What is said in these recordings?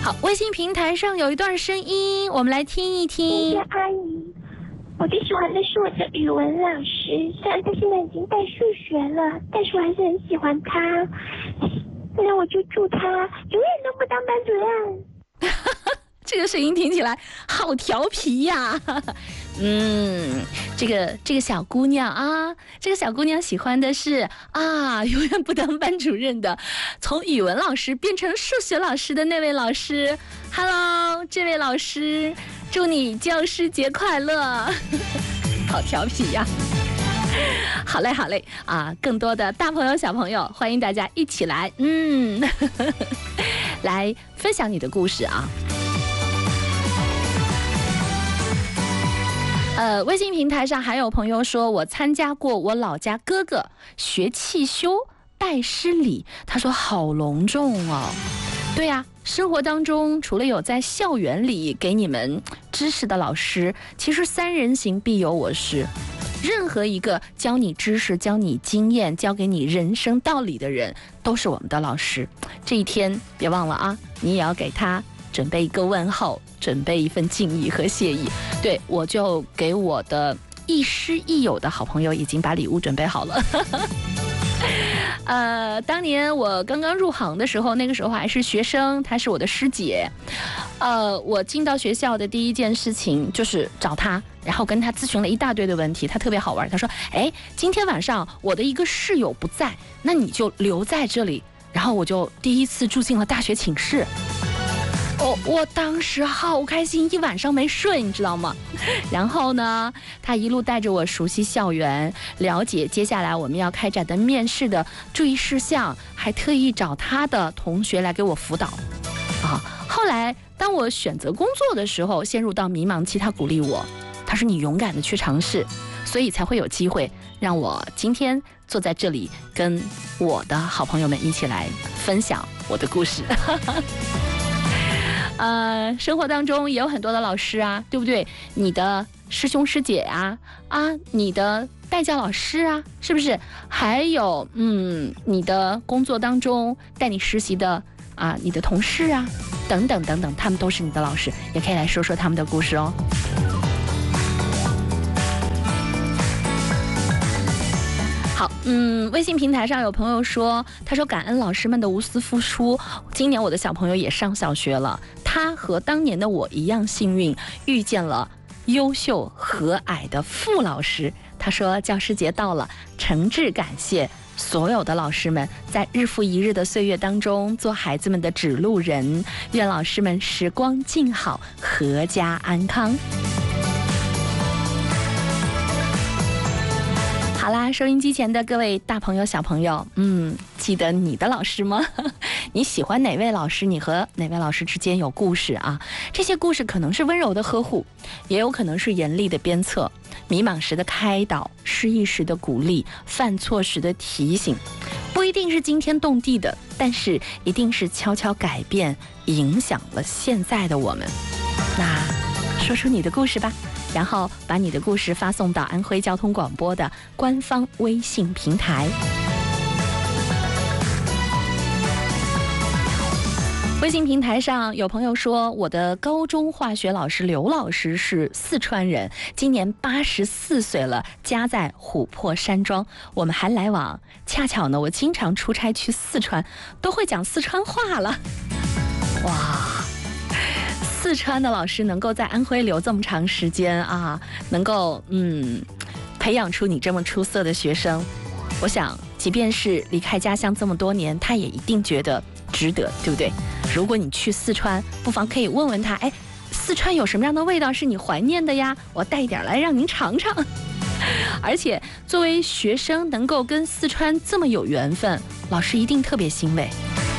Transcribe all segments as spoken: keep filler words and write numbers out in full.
好，微信平台上有一段声音，我们来听一听。 谢谢阿姨，我最喜欢的是我的语文老师，虽然他现在已经带数学了，但是我还是很喜欢他。那我就祝他永远都不当班主任。 这个声音听起来好调皮呀！嗯，这个这个小姑娘啊，这个小姑娘喜欢的是啊，永远不当班主任的，从语文老师变成数学老师的那位老师。Hello， 这位老师，祝你教师节快乐！好调皮呀！好嘞，好嘞啊！更多的大朋友、小朋友，欢迎大家一起来，嗯，来分享你的故事啊。呃，微信平台上还有朋友说，我参加过我老家哥哥学汽修拜师礼，他说好隆重哦。对呀、啊，生活当中除了有在校园里给你们知识的老师，其实三人行必有我师。任何一个教你知识、教你经验、教给你人生道理的人，都是我们的老师。这一天别忘了啊，你也要给他准备一个问候，准备一份敬意和谢意。对，我就给我的亦师亦友的好朋友已经把礼物准备好了。呃，当年我刚刚入行的时候，那个时候还是学生，她是我的师姐。呃，我进到学校的第一件事情就是找她，然后跟她咨询了一大堆的问题。她特别好玩，她说：“哎，今天晚上我的一个室友不在，那你就留在这里。”然后我就第一次住进了大学寝室。哦，我当时好开心，一晚上没睡，你知道吗？然后呢，他一路带着我熟悉校园，了解接下来我们要开展的面试的注意事项，还特意找他的同学来给我辅导。啊，后来当我选择工作的时候，陷入到迷茫期，他鼓励我，他说你勇敢的去尝试，所以才会有机会让我今天坐在这里，跟我的好朋友们一起来分享我的故事。呃，生活当中也有很多的老师啊，对不对？你的师兄师姐啊，啊，你的代教老师啊，是不是？还有，嗯，你的工作当中带你实习的啊，你的同事啊，等等等等，他们都是你的老师，也可以来说说他们的故事哦。好，嗯，微信平台上有朋友说，他说感恩老师们的无私付出。今年我的小朋友也上小学了，他和当年的我一样幸运，遇见了优秀和蔼的傅老师。他说教师节到了，诚挚感谢所有的老师们在日复一日的岁月当中做孩子们的指路人，愿老师们时光静好，阖家安康。好啦，收音机前的各位大朋友小朋友，嗯，记得你的老师吗？你喜欢哪位老师？你和哪位老师之间有故事啊？这些故事可能是温柔的呵护，也有可能是严厉的鞭策，迷茫时的开导，失意时的鼓励，犯错时的提醒，不一定是惊天动地的，但是一定是悄悄改变，影响了现在的我们。那说出你的故事吧，然后把你的故事发送到安徽交通广播的官方微信平台。微信平台上有朋友说，我的高中化学老师刘老师是四川人，今年八十四岁了，家在琥珀山庄，我们还来往。恰巧呢，我经常出差去四川，都会讲四川话了。哇！四川的老师能够在安徽留这么长时间啊，能够嗯培养出你这么出色的学生，我想即便是离开家乡这么多年，他也一定觉得值得，对不对？如果你去四川，不妨可以问问他，哎，四川有什么样的味道是你怀念的呀？我带一点来让您尝尝。而且作为学生能够跟四川这么有缘分，老师一定特别欣慰。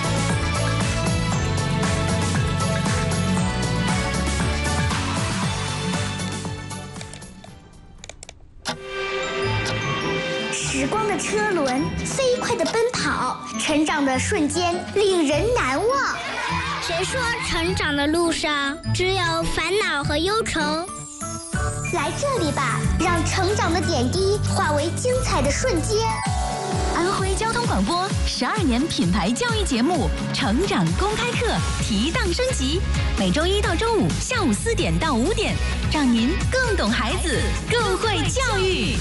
时光的车轮飞快地奔跑，成长的瞬间令人难忘。 谁说成长的路上只有烦恼和忧愁？ 来这里吧，让成长的点滴化为精彩的瞬间。 安徽交通广播十二年品牌教育节目《成长公开课》提档升级，每周一到周五下午四点到五点，让您更懂孩子，更会教育。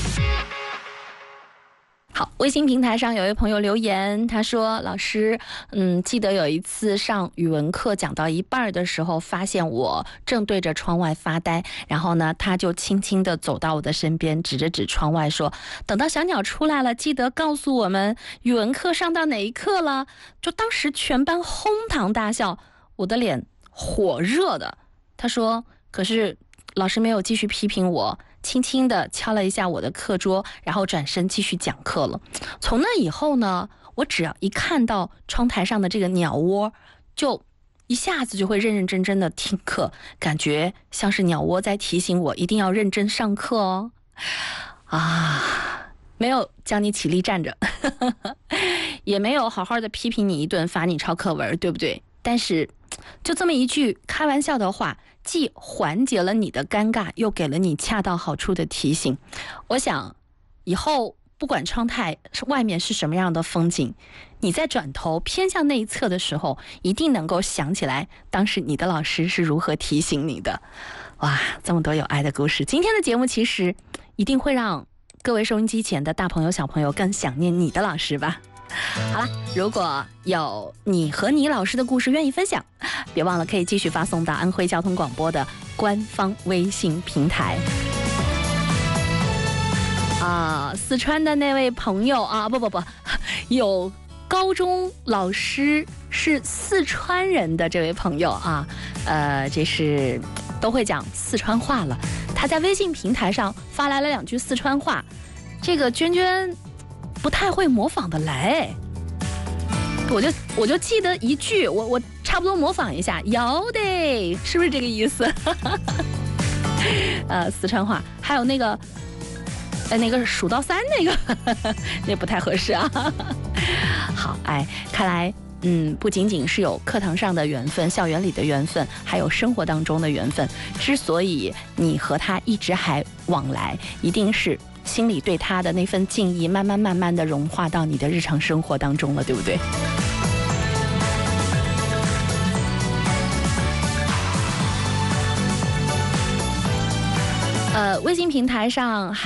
好，微信平台上有位朋友留言，他说：“老师，嗯，记得有一次上语文课讲到一半的时候，发现我正对着窗外发呆，然后呢，他就轻轻地走到我的身边，指着指窗外说：‘等到小鸟出来了，记得告诉我们语文课上到哪一课了。’就当时全班哄堂大笑，我的脸火热的。他说：‘可是老师没有继续批评我。’轻轻地敲了一下我的课桌，然后转身继续讲课了。从那以后呢，我只要一看到窗台上的这个鸟窝，就一下子就会认认真真的听课，感觉像是鸟窝在提醒我一定要认真上课哦。啊，没有教你起立站着，也没有好好的批评你一顿，罚你抄课文，对不对？但是就这么一句开玩笑的话，既缓解了你的尴尬，又给了你恰到好处的提醒。我想以后不管窗台外面是什么样的风景，你在转头偏向那一侧的时候，一定能够想起来当时你的老师是如何提醒你的。哇，这么多有爱的故事，今天的节目其实一定会让各位收音机前的大朋友小朋友更想念你的老师吧。好了，如果有你和你老师的故事愿意分享，别忘了可以继续发送到安徽交通广播的官方微信平台。啊，四川的那位朋友啊，不不不，有高中老师是四川人的这位朋友啊，呃，这是都会讲四川话了。他在微信平台上发来了两句四川话，这个娟娟不太会模仿的来，我就我就记得一句，我我差不多模仿一下，有的，是不是这个意思？呃，四川话，还有那个，呃，那个数到三那个，那不太合适啊。好，哎，看来，嗯，不仅仅是有课堂上的缘分，校园里的缘分，还有生活当中的缘分。之所以你和他一直还往来，一定是心里对他的那份敬意慢慢慢慢的融化到你的日常生活当中了，对不对？呃，微信平台上还